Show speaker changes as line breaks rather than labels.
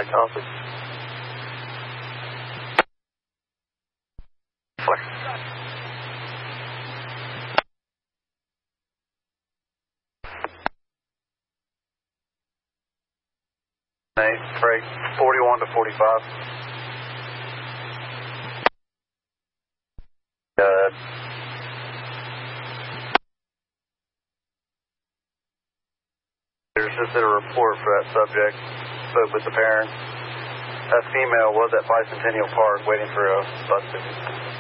Copy. Flex. 8, break 41 to 45. Good. There's just a report for that subject. Spoke with the parent. That female was at Bicentennial Park waiting for a bus ticket.